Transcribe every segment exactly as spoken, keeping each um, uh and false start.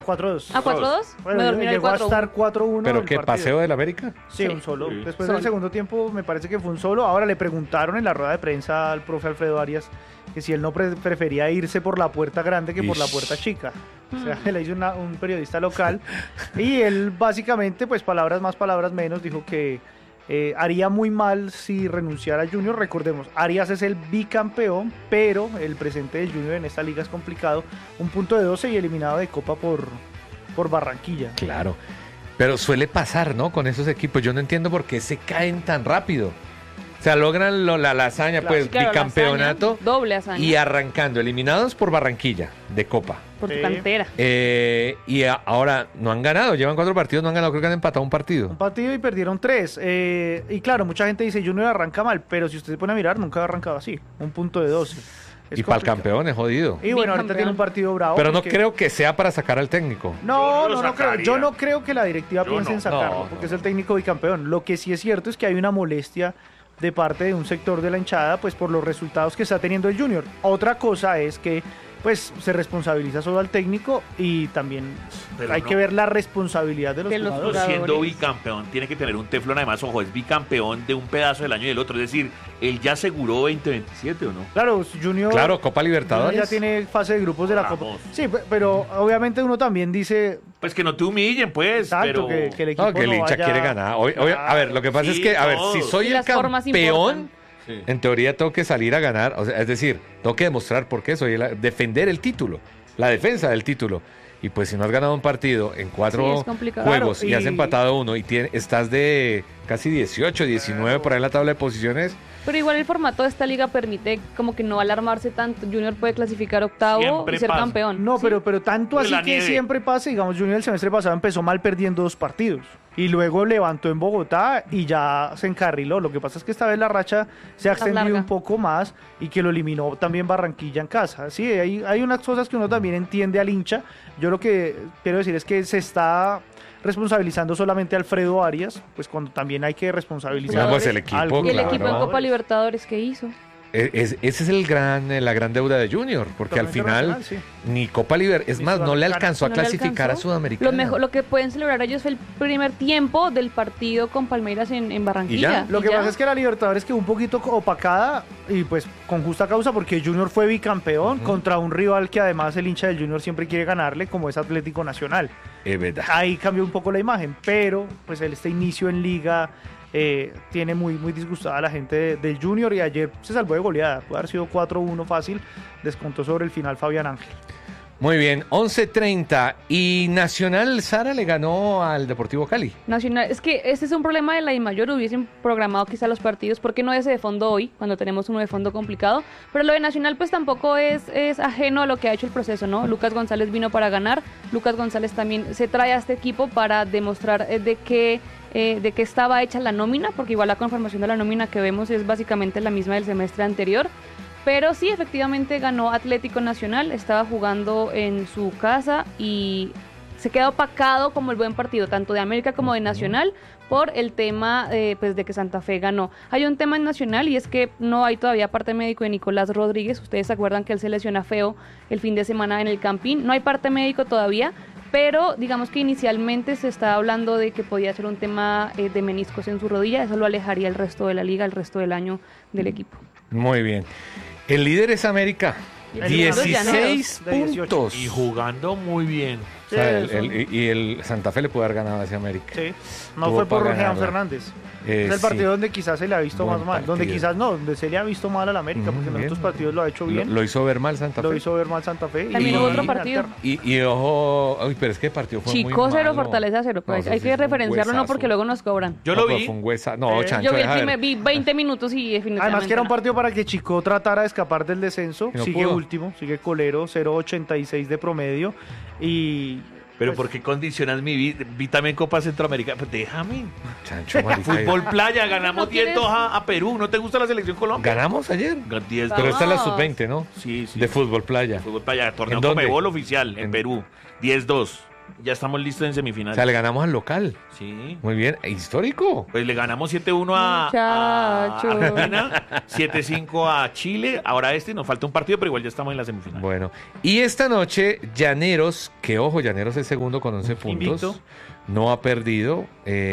cuatro dos. ¿A cuatro dos? Bueno, me dormí en el llegó a cuatro uno. estar cuatro uno. ¿Pero qué, paseo del América? Sí, Sí. un solo. Sí. Después Solo. del segundo tiempo me parece que fue un solo. Ahora le preguntaron en la rueda de prensa al profe Alfredo Arias que si él no pre- prefería irse por la puerta grande que por la Ish. puerta chica. O sea, le hizo una- un periodista local y él básicamente, pues palabras más, palabras menos, dijo que eh, haría muy mal si renunciara a Junior. Recordemos, Arias es el bicampeón, pero el presente del Junior en esta liga es complicado. Un punto de doce y eliminado de Copa por, por Barranquilla. Claro. Pero suele pasar, ¿no? Con esos equipos. Yo no entiendo por qué se caen tan rápido. O sea, logran lo- la, la hazaña, Claro, pues, Claro, la bicampeonato. hazaña, doble hazaña. Y arrancando, eliminados por Barranquilla, de Copa. Por tu Sí. cantera. Eh, y a- ahora no han ganado, llevan cuatro partidos, no han ganado, creo que han empatado un partido. Un partido y perdieron tres. Eh, y claro, mucha gente dice Junior arranca mal, pero si usted se pone a mirar, nunca ha arrancado así. Un punto de doce. Es Y para el complicado. campeón es jodido. Y bueno, ahorita Bicampeón. tiene un partido bravo. Pero no porque- creo que sea para sacar al técnico. No, Yo no no, lo no creo. sacaría. Yo no creo que la directiva Yo piense no. en sacarlo, No, porque no. es el técnico bicampeón. Lo que sí es cierto es que hay una molestia de parte de un sector de la hinchada, pues por los resultados que está teniendo el Junior. Otra cosa es que pues se responsabiliza solo al técnico y también Pero hay no. que ver la responsabilidad de los De los jugadores. Pero siendo jugadores. bicampeón tiene que tener un teflón, además, ojo, es bicampeón de un pedazo del año y del otro, es decir, él ya aseguró veinte veintisiete, ¿o no? Claro, Junior, Claro, Copa Junior Libertadores. ya tiene fase de grupos de la Copa. Vamos. Sí, pe- pero obviamente uno también dice, Pues que no te humillen, pues, exacto, pero... que, que el equipo No, que el no hincha vaya- quiere ganar. Hoy- hoy- a ver, lo que pasa Sí, es que, a ver, si todos. soy Y el las formas campeón, importan. Sí. en teoría tengo que salir a ganar. O sea, es decir, tengo que demostrar por qué soy el, defender el título, la defensa del título. Y pues si no has ganado un partido en Sí, cuatro es complicado. juegos Claro, y... has y- empatado uno y tiene- estás de casi dieciocho, diecinueve por ahí en la tabla de posiciones, Pero igual el formato de esta liga permite como que no alarmarse tanto. Junior puede clasificar octavo Siempre y ser pasa. campeón. No, Sí. pero, pero tanto Pues así la que nieve. siempre pasa, digamos, Junior el semestre pasado empezó mal perdiendo dos partidos y luego levantó en Bogotá y ya se encarriló. Lo que pasa es que esta vez la racha se ha Más extendido larga. un poco más y que lo eliminó también Barranquilla en casa. Sí, hay, hay unas cosas que uno también entiende al hincha. Yo lo que quiero decir es que se está responsabilizando solamente a Alfredo Arias, pues cuando también hay que responsabilizar no, pues el al equipo, club. Y el claro. equipo en Copa Libertadores que hizo. Es, es- ese es el gran, eh, la gran deuda de Junior, porque al Torneo final internacional, sí. ni Copa Liber, es Ni más, no le Sudamericana. alcanzó a No le clasificar alcanzó. a Sudamericana. Lo mejor, lo que pueden celebrar ellos fue el primer tiempo del partido con Palmeiras en, en Barranquilla. Lo Y que ya. pasa es que la Libertadores quedó un poquito opacada y pues con justa causa porque Junior fue bicampeón Ujú. contra un rival que además el hincha del Junior siempre quiere ganarle como es Atlético Nacional. Es verdad. Ahí cambió un poco la imagen, pero pues el- este inicio en liga eh, tiene muy, muy disgustada a la gente de- del Junior y ayer se salvó de goleada. Puede haber sido cuatro uno fácil, descontó sobre el final Fabián Ángel. Muy bien, once treinta y Nacional Sara le ganó al Deportivo Cali. Nacional, es que este es un problema de la DIMAYOR, hubiesen programado quizá los partidos, porque no ese de fondo hoy, cuando tenemos uno de fondo complicado, pero lo de Nacional pues tampoco es, es ajeno a lo que ha hecho el proceso, ¿no? Lucas González vino para ganar, Lucas González también se trae a este equipo para demostrar eh, de qué eh, de qué estaba hecha la nómina, porque igual la conformación de la nómina que vemos es básicamente la misma del semestre anterior. Pero sí, efectivamente ganó Atlético Nacional, estaba jugando en su casa y se queda opacado como el buen partido, tanto de América como de Nacional, por el tema eh, pues de que Santa Fe ganó. Hay un tema en Nacional y es que no hay todavía parte médico de Nicolás Rodríguez. Ustedes se acuerdan que él se lesiona feo el fin de semana en el Campín. No hay parte médico todavía, pero digamos que inicialmente se estaba hablando de que podía ser un tema eh, de meniscos en su rodilla. Eso lo alejaría el resto de la liga, el resto del año del equipo. Muy bien. El líder es América. El dieciséis de dieciocho. puntos. Y jugando muy bien. O sea, el- Sí, el- y el Santa Fe le puede haber ganado a ese América. Sí, no Tuvo fue por para Jean ganarla. Fernández. Eh, es el sí. partido donde quizás se le ha visto Buen más mal, donde partido. quizás no, donde se le ha visto mal al América, Ujú, porque en bien. otros partidos lo ha hecho Lo, bien, lo hizo ver mal Santa Fe. lo hizo ver mal Santa Fe. También y- hubo otro y partido. alterna. Y, y ojo, uy, pero es que el partido fue muy Chico cero, malo. Fortaleza cero. No, Pues eso hay sí que fue un referenciarlo, no huesazo. porque luego nos cobran. Yo No, lo pero vi. fue un huesa- No, Eh, Chancho, Yo vi, el deja ver. primer- vi veinte minutos y definitivamente Además que era un no. partido para que Chico tratara de escapar del descenso, Y no sigue pudo. último, sigue colero, cero ochenta y seis de promedio y... Pero pues, ¿por qué condicionas mi vida? Vi también Copa Centroamérica. Pues déjame. Chancho, marica. Fútbol playa, ganamos ¿No diez quieres? dos a, a Perú. ¿No te gusta la selección Colombia? Ganamos ayer. diez Pero dos. esta es la Vamos. sub veinte, ¿no? Sí, sí. De fútbol playa. Fútbol playa, torneo ¿En dónde? Conmebol oficial en, En- Perú. diez dos. Ya estamos listos en O semifinales. sea, le ganamos al local. Sí. Muy bien, histórico. Pues le ganamos siete uno a, a Muchacho. Argentina, siete cinco a Chile. Ahora este, nos falta un partido, pero igual ya estamos en la semifinal. Bueno, y esta noche, Llaneros, que ojo, Llaneros es segundo con once puntos. Invicto. No ha perdido,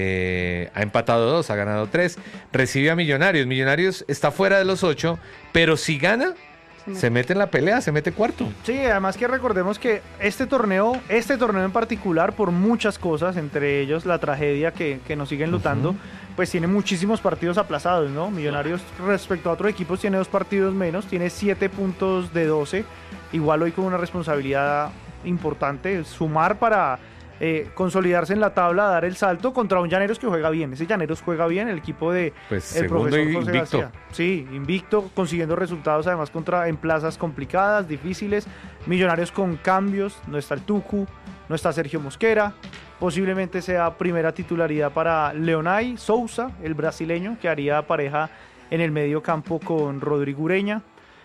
eh, ha empatado dos, ha ganado tres. Recibe a Millonarios. Millonarios está fuera de los ocho, pero si gana, se mete en la pelea, se mete cuarto. Sí, además que recordemos que este torneo, este torneo en particular, por muchas cosas, entre ellos la tragedia que, que nos siguen lutando, pues tiene muchísimos partidos aplazados, ¿no? Millonarios respecto a otros equipos tiene dos partidos menos, tiene siete puntos de doce, igual hoy con una responsabilidad importante, sumar para eh, consolidarse en la tabla, dar el salto contra un Llaneros que juega bien. Ese Llaneros juega bien, el equipo de Pues el segundo profesor y José invicto. García. Sí, invicto, consiguiendo resultados además contra en plazas complicadas, difíciles. Millonarios con cambios, no está el Tucu, no está Sergio Mosquera. Posiblemente sea primera titularidad para Leonay Souza, el brasileño, que haría pareja en el medio campo con Rodrigo Ureña.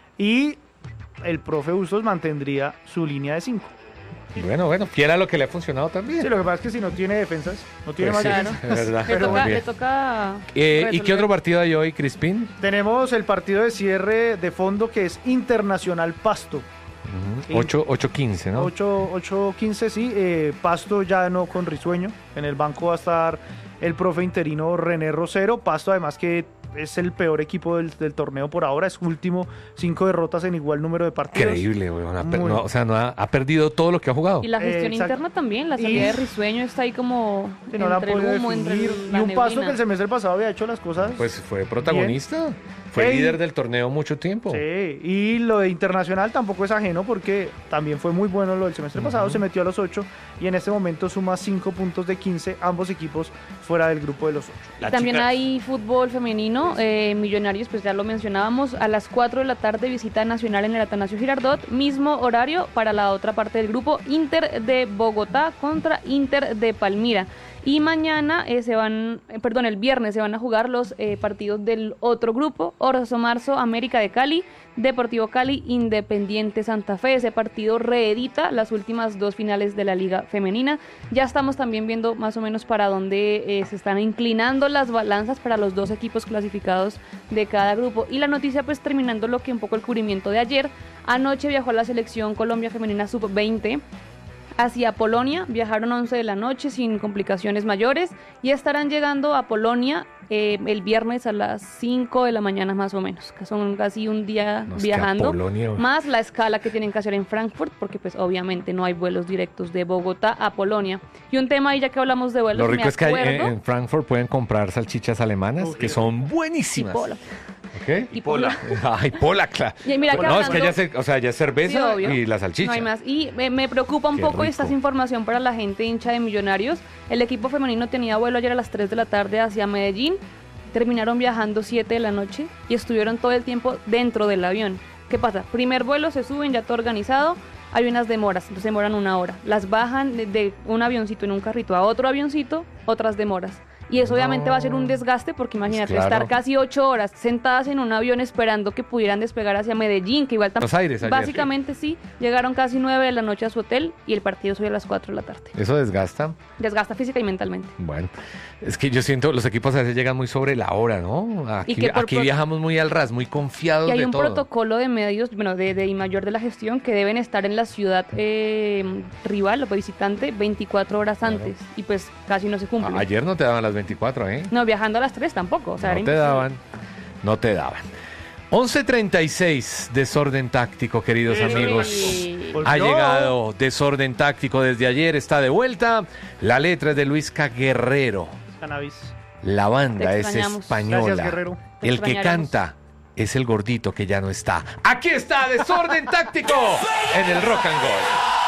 Y el profe Bustos mantendría su línea de cinco. Bueno, bueno, fiel a lo que le ha funcionado también. Sí, lo que pasa es que si no tiene defensas, no tiene Pues más sí, defensas. es verdad. Le Pero Muy toca, bien. le toca Eh, ¿Y qué resolver. otro partido hay hoy, Crispín? Tenemos el partido de cierre de fondo que es Internacional Pasto. Sí. ocho quince, ¿no? ocho quince, sí. eh, Pasto ya no con Risueño. En el banco va a estar el profe interino René Rosero. Pasto además que es el peor equipo del, del torneo por ahora. Es último, cinco derrotas en igual número de partidos. Increíble, weón. Ha per- Muy- no, o sea, no ha, ha perdido todo lo que ha jugado. Y la gestión Eh, exacto. interna también, la salida Y- de Risueño está ahí como Que no la han entre el podido humo, entre definir. la Y un Pasto neblina. que el semestre pasado había hecho las cosas. Pues fue protagonista. Fue Ey. líder del torneo mucho tiempo. Sí, y lo de Internacional tampoco es ajeno porque también fue muy bueno lo del semestre pasado, se metió a los ocho y en este momento suma cinco puntos de quince, ambos equipos fuera del grupo de los ocho. La También chica- hay fútbol femenino, eh, Millonarios, pues ya lo mencionábamos, a las cuatro de la tarde visita Nacional en el Atanasio Girardot, mismo horario para la otra parte del grupo, Inter de Bogotá contra Inter de Palmira. Y mañana eh, se van, eh, perdón, el viernes se van a jugar los eh, partidos del otro grupo, Orso Marzo, América de Cali, Deportivo Cali, Independiente Santa Fe. Ese partido reedita las últimas dos finales de la Liga Femenina. Ya estamos también viendo más o menos para dónde eh, se están inclinando las balanzas para los dos equipos clasificados de cada grupo. Y la noticia, pues terminando lo que un poco el cubrimiento de ayer, anoche viajó a la selección Colombia Femenina sub veinte hacia Polonia, viajaron once de la noche sin complicaciones mayores y estarán llegando a Polonia eh, el viernes a las cinco de la mañana más o menos, que son casi un día No, es que a viajando, Polonia, güey. más la escala que tienen que hacer en Frankfurt, porque pues obviamente no hay vuelos directos de Bogotá a Polonia. Y un tema ahí, ya que hablamos de vuelos, Lo rico me es que hay- en, acuerdo, en Frankfurt pueden comprar salchichas alemanas Uf, que son buenísimas. y Pola. ¿Ok? Y Pola. Ay, pola, claro. Y mira que no, es que hablando- ya se, o sea, ya es cerveza Sí, obvio. y la salchicha. No hay más. Y me, me preocupa un Qué poco, y esta es rico. información para la gente hincha de Millonarios. El equipo femenino tenía vuelo ayer a las tres de la tarde hacia Medellín. Terminaron viajando siete de la noche y estuvieron todo el tiempo dentro del avión. ¿Qué pasa? Primer vuelo, se suben, ya todo organizado. Hay unas demoras, entonces demoran una hora. Las bajan de, de un avioncito en un carrito a otro avioncito, otras demoras. Y eso obviamente va a ser un desgaste porque imagínate Claro. estar casi ocho horas sentadas en un avión esperando que pudieran despegar hacia Medellín, que igual tampoco... Buenos Aires ayer. Básicamente sí, llegaron casi nueve de la noche a su hotel y el partido sube a las cuatro de la tarde. Eso desgasta. Desgasta física y mentalmente. Bueno, es que yo siento, los equipos a veces llegan muy sobre la hora, ¿no? Aquí, Y que por aquí pro- viajamos muy al ras, muy confiados Y hay de un todo. protocolo de medios, bueno, de, de I mayor de la gestión que deben estar en la ciudad eh, rival o visitante veinticuatro horas Claro. antes y pues casi no se cumple. A- Ayer no te daban las veinticuatro, ¿eh? No, viajando a las tres tampoco. O sea, era No te imposible. daban, no te daban. once treinta y seis, desorden táctico, queridos Sí. amigos. Sí. Ha Volvió. llegado desorden táctico desde ayer, está de vuelta. La letra es de Luisca Guerrero. Cannabis. La banda Te es extrañamos. española. Gracias, Guerrero. Te El que extrañaremos. canta es el gordito que ya no está. Aquí está desorden táctico en el Rock and Roll.